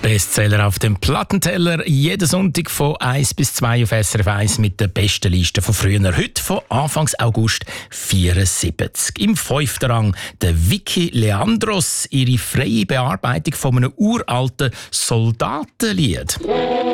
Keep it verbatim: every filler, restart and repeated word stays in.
Bestseller auf dem Plattenteller. Jeden Sonntag von eins bis zwei auf S R F eins mit der besten Liste von früher. Heute von Anfang August vierundsiebzig. Im fünften Rang der Vicky Leandros, ihre freie Bearbeitung von einem uralten Soldatenlied.